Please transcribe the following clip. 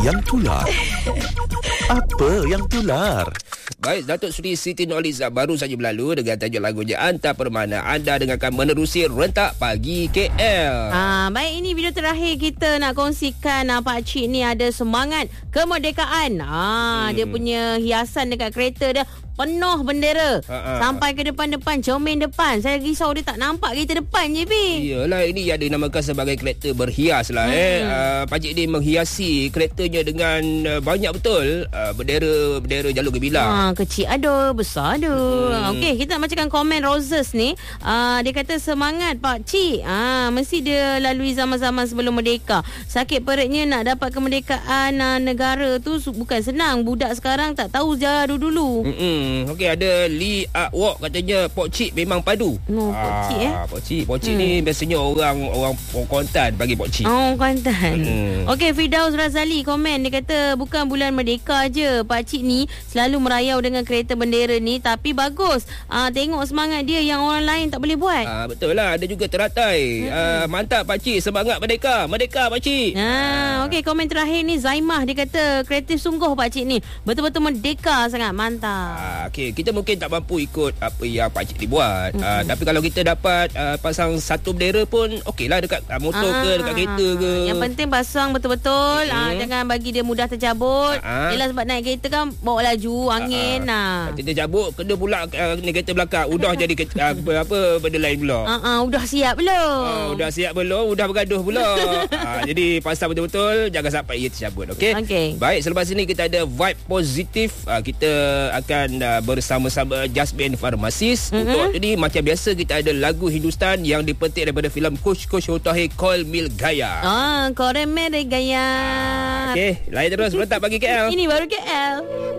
yang tular? Apa yang tular? Baik, Datuk Seri Siti Nurhaliza baru saja berlalu dengan tajuk lagunya Anta Permana. Anda dengarkan menerusi Rentak Pagi KL. Baik, ini video terakhir kita nak kongsikan. Pakcik ni ada semangat kemerdekaan. Dia punya hiasan dekat kereta dia penuh bendera. Sampai ke depan-depan, cermin depan. Saya risau dia tak nampak kereta depan je, Pi. Iyalah, ini yang dinamakan sebagai kereta berhias lah. Pakcik ni menghiasi keretanya dengan banyak betul bendera jalur Gembilang. Kecil ada, besar ada. Okey, kita nak bacakan komen Roses ni. Dia kata semangat Pakcik. Mesti dia lalui zaman-zaman sebelum merdeka. Sakit perutnya nak dapat kemerdekaan negara tu bukan senang. Budak sekarang tak tahu sejarah dulu. Okey, ada Lee Wok katanya Pok Cik memang padu. Pok Cik Pok Cik ni biasanya orang Kuantan bagi Pok Cik. Kuantan. Okey, Firdaus Razali komen, dia kata bukan bulan merdeka je Pakcik ni selalu merayau dengan kereta bendera ni, tapi bagus. Tengok semangat dia yang orang lain tak boleh buat. Betul lah, ada juga teratai. Mantap Pakcik, semangat merdeka Pakcik. Okey, komen terakhir ni Zaimah, dia kata kreatif sungguh Pakcik ni. Betul-betul merdeka sangat, mantap. Okey, kita mungkin tak mampu ikut apa yang Pakcik dibuat. Tapi kalau kita dapat pasang satu bendera pun okeylah dekat motor ke dekat kereta ke. Yang penting pasang betul-betul. Jangan bagi dia mudah tercabut. Yelah, sebab naik kereta kan bawa laju angin. Kita cabut kena pula ni kereta belakang. Udah jadi apa benda lain pula. Udah siap belum? Udah siap belum? Udah bergaduh pula. Jadi pasang betul-betul, jangan sampai ia tercabut. Okey. Baik, selepas ini kita ada vibe positif. Kita akan bersama-sama Jasmine Pharmacist. Untuk ini macam biasa kita ada lagu Hindustan yang dipetik daripada filem Kush Hotahir Kol Mil Gaya. Kore Mere Gaya. Okey, lain terus Rentak Pagi KL. Ini baru KL.